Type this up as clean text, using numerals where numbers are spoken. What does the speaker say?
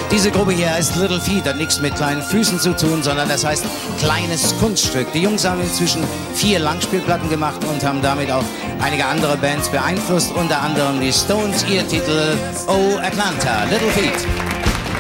Diese Gruppe hier heißt Little Feat, hat nichts mit kleinen Füßen zu tun, sondern das heißt kleines Kunststück. Die Jungs haben inzwischen 4 Langspielplatten gemacht und haben damit auch einige andere Bands beeinflusst, unter anderem die Stones, ihr Titel Oh Atlanta, Little Feat.